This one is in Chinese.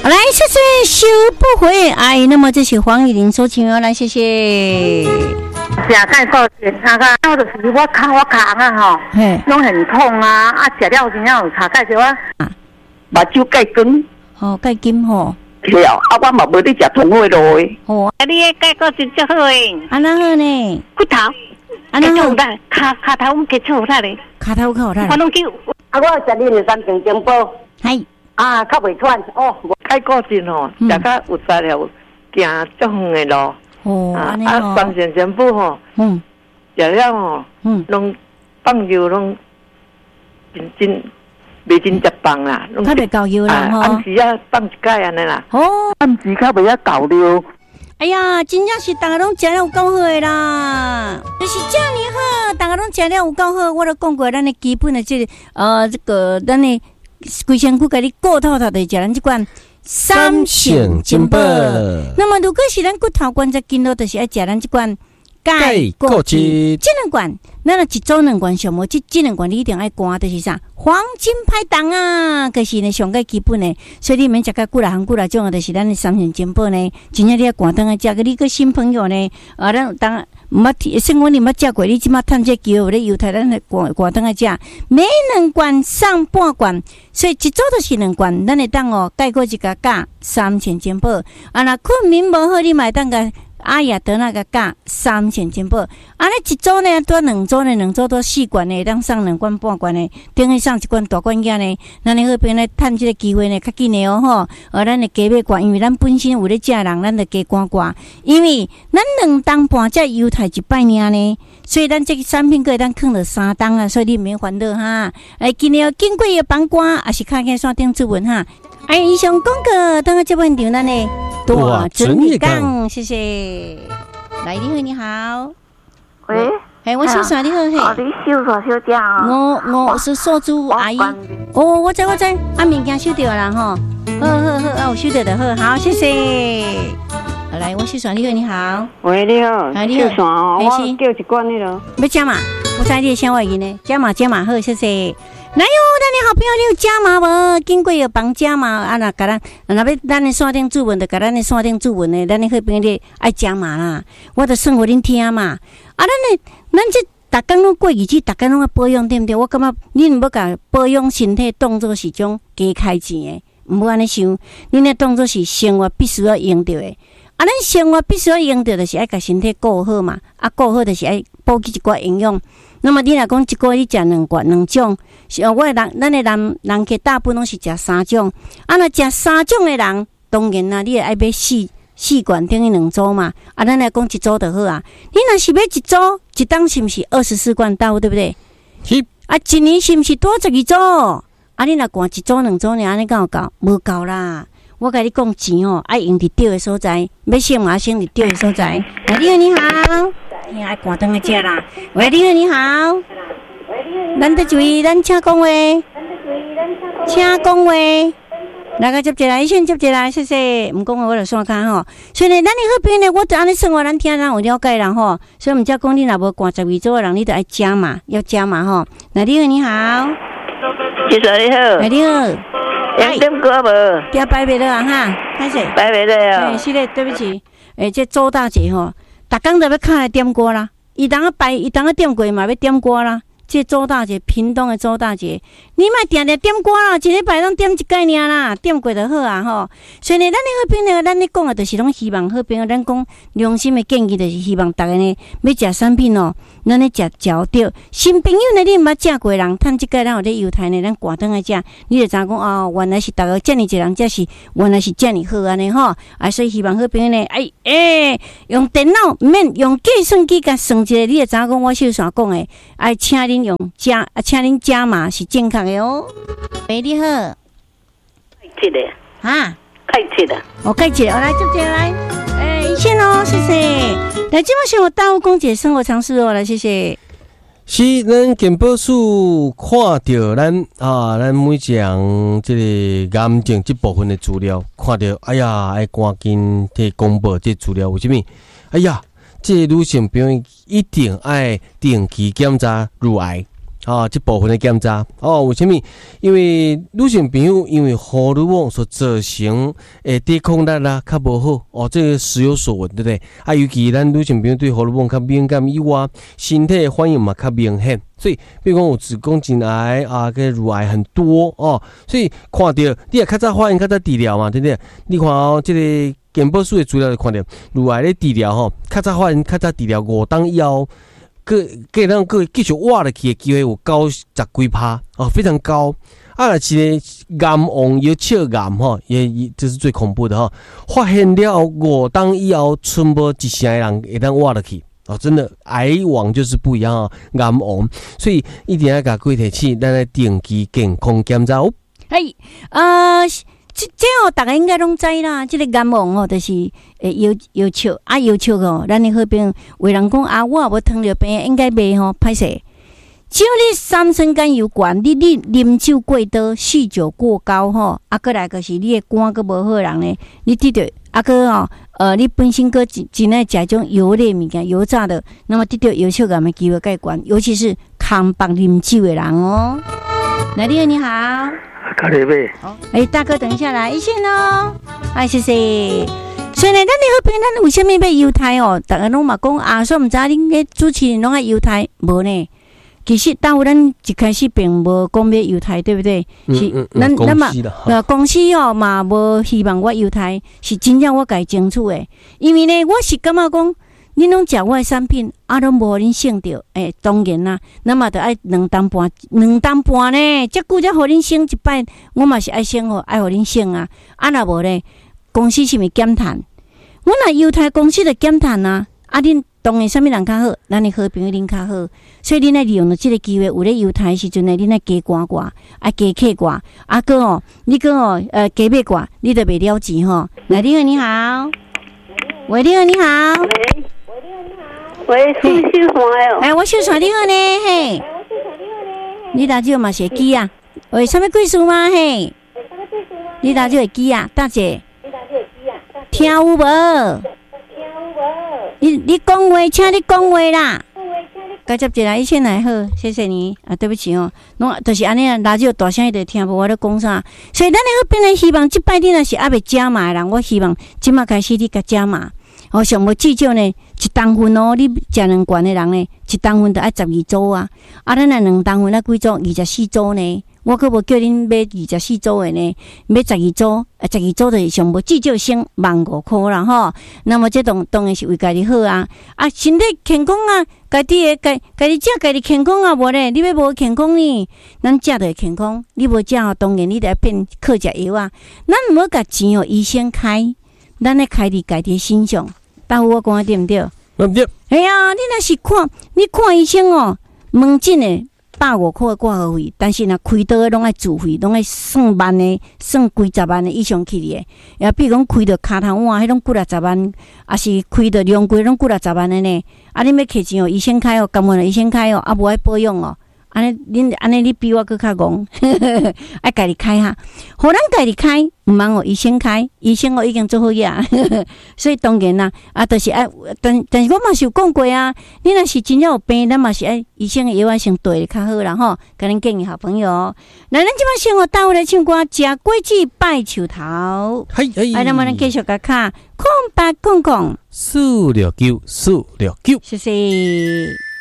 来，谢谢修不回哎，那么这是黄以玲收听哦，来谢谢。 食钙够健，我就是我脚啊吼，拢很痛啊，食了真正有查钙就我目睭钙光， 哦，钙金吼， 对啊，我嘛无伫食通货路的。 哦， 你的钙够真正好诶， 安那好呢？ 骨头，安那好，骹头我接触好咧， 骹头好咧。 我拢去，我食你的三层金宝， 系啊，较袂喘哦，钙够真吼，食较有材料，行足远的路。 哦， 三线全部吼，食了吼，拢放油拢真袂真食饭啦， 较袂够油啦吼。 暗时啊放一盖安尼啦。 哦， 暗时较袂够了。 哎呀，真正是大家拢食了有够好的啦，就是这样好，大家拢食了有够好。我都讲过，咱的基本的这个咱的规身躯，甲你顾透透的食咱这款。三线金宝，那么如果是咱骨头关节筋络，就是爱食咱这罐钙固质，这两罐，咱一周两罐上无，这两罐你一定爱灌，就是啥黄金拍档啊，可是呢上个基本的，所以你免食个几来行几来种，就是咱的三线金宝呢，真正你要灌灯啊，食个你个新朋友呢，咱当。生活你捌食过，你即马趁这机会，有咧犹太咱的挂灯来食，每两罐上半罐，所以一周都是两罐，咱会当哦，盖过一个价3000金宝，若困眠无好，你买当个阿雅得那个价3000金宝，尼一周呢多两周呢，两周多4罐呢，当上2罐半罐呢，等于上一罐大罐仔呢，咱迄边呢趁这个机会呢，较紧的哦吼，咱的加买罐，因为咱本身有咧食人，咱就加罐，因为咱2当半只犹太一摆尔呢，所以咱这个产品可以当放了3当啊，所以你免烦恼哈。今日经过的帮瓜，也是看看线顶指纹哈。以上广告，等下这本场咱呢多整理讲，谢谢。来，你好，你好。 喂， 我姓啥？你好，嘿。 你收啥小姐啊？ 我是素珠阿姨。我知，物件收到啦吼。好，我收到的好，谢谢。来，我姓啥？你好，你好。 喂，你好。 你好。 收啥哦？我叫一罐那个。 要加码？我知你的声话音呢，加码，好，谢谢。来哟，咱的好朋友，你有加码无？经过有帮加码那甲咱，要咱的线顶注文的，甲咱的线顶注文的，咱的好朋友你爱加码啦。我就算互恁听嘛。咱这逐工拢过日子，逐工拢要保养，对不对？我感觉恁要甲保养身体当作是种加开钱的，毋好安尼想。恁的当作是生活必须要用到的。咱生活必须要用到，就是爱甲身体顾好嘛。顾好就是爱补给一寡营养。那么你若讲一个月你食2种，咱的人客大部分拢是食3种。若食3种的人，当然啦，你爱买4罐等于2周嘛。咱来讲一周就好啊。你若是买一周，一当是毋是24罐到，对不对？ 是。 一年是毋是多12周？你若灌1周2周呢，安尼敢有够？无够啦。我甲你讲钱爱用伫对的所在，要省嘛省伫对的所在。你好。你爱关灯来食啦！喂，你好，咱在位，咱请讲话，请讲话，来个接一来，先接一来，谢谢。唔讲话我就散开吼。所以呢，咱的好朋友呢，我对安尼生活，咱听咱有了解啦吼。所以毋则讲你若无灌12周的人，你就爱加码，要加码吼。来，你好， 先生你好， 你好， 两点过无？ 加摆袂了啊哈，歹势， 摆袂了啊。 是的，对不起，这周大姐吼。逐工都要看来点歌啦，伊当点过嘛，要点歌啦。这周大姐，屏东的周大姐，你莫定定点歌啦，一礼拜拢点一概尔啦，点过就好啊吼。所以呢，咱的好朋友，咱咧讲的就是拢希望好朋友，咱讲良心的建议，就是希望大家呢要食产品哦，咱咧食对。新朋友呢，你毋捌食过人，趁即个咱有咧犹太呢，咱挂灯来食，你就知影讲哦，原来是大家遮尔一人，才是原来是遮尔好安尼吼。所以希望好朋友呢，用电脑毋免用计算机甲算一个，你就知影讲我秀啥讲的，请恁请恁加码是正确的哦。喂，你好， 开的哈， 开的， 开一个，来接来，一线哦，谢谢。来，今晚生活大屋公姐生活常识哦，来谢谢。 是咱健保署看到咱每一项这个癌症这部分的资料，看到哎呀，爱赶紧提公布这资料，为什么？哎呀，这女性朋友一定爱定期检查乳癌。 这部分的检查为什么？因为女性朋友因为荷尔蒙所造成抵抗力啦较无好这个时有所闻，对不对？尤其咱女性朋友对荷尔蒙较敏感以外，身体的反应嘛较明显，所以比如讲有子宫颈癌跟乳癌很多所以看到你也较早发现较早治疗嘛，对不对？你看这个健保署的资料就看到乳癌的治疗较早发现较早治疗5档以后。咱继续活落去的机会有90几%非常高。是癌王有笑癌也这是最恐怖的发现了5档以后，剩无一成的人会当活落去真的癌王就是不一样癌王，所以一定要甲各位提起，咱来定期健康检查这大家应该拢知啦，这个癌王就是腰笑腰笑咱的好朋友有人讲我也无糖尿病，应该袂歹势。只要你三酸甘油管，你啉酒过多，酗酒过高过来就是你的肝佫无好人呢，你得到你本身佫真爱食种油类物件、油炸的，那么得到腰笑癌的机会较悬，尤其是空腹啉酒的人来，你好。大哥，等一下来一线谢谢。所以呢，咱的好朋友，咱有啥物要犹太大家拢嘛讲所以毋知恁个主持人拢爱犹太无呢？其实到咱一开始并无讲要犹太，对不对？是咱嘛公司嘛无希望我犹太，是真正我家争取的。因为呢，我是感觉讲，恁拢食我的产品，拢无恁省着。当然啦，咱嘛着爱2担半呢。遮久才互恁省一摆，我嘛是爱省爱互恁省啊。若无呢，公司是咪减碳？我若犹太公司着减碳啊。恁当然啥物人较好，咱的好朋友恁较好，所以恁爱利用即个机会，有咧犹太的时阵呢，恁爱加关挂，加客挂，你加买挂，你着袂了钱你好，喂，你好。 喂，是秀传我秀传你好呢，嘿。你打就嘛是会记啊？喂，啥物贵数吗？嘿。你打就会记啊，大姐。听有无？你讲话，请你讲话啦。该接一来一线来好，谢谢你对不起拢就是安尼拉就大声一点听无我咧讲啥。所以咱的好朋友希望即摆你若是还袂加码的人，我希望即马开始你甲加码。上无至少呢，一担份你食2罐的人呢，一担份就爱12组啊。咱若2担份几组？24组呢？我可无叫恁买24组的呢，买12组，12组就是上无至少省15000块啦那么这当然是为家己好啊，身体健康啊，家己食家己健康啊，无咧，你要无健康呢？咱食就会健康，你无食当然你得变靠食药啊。咱毋好甲钱医生开，咱咧开伫家己身上。大夫，我讲对毋对？ 对。 你若是看医生门诊的150块挂号费，但是若开刀的拢爱自费，拢爱算万的，算几十万的以上去的。比如讲开到骹头碗，迄种几60万，是开到两规拢几60万的呢。恁要摕钱医生开甘愿医生开无爱保养安尼你比我佫较戆，爱家己开哈，互咱家己开，毋茫医生开，医生已经做好呀，所以当然啦，就是爱，但是我嘛是有讲过啊，你若是真正有病，咱嘛是爱医生的药先对较好啦甲恁建议好朋友。那咱即摆生活倒来唱歌，食果子拜树头，那么咱继续甲卡，空白空空， 469， 谢谢。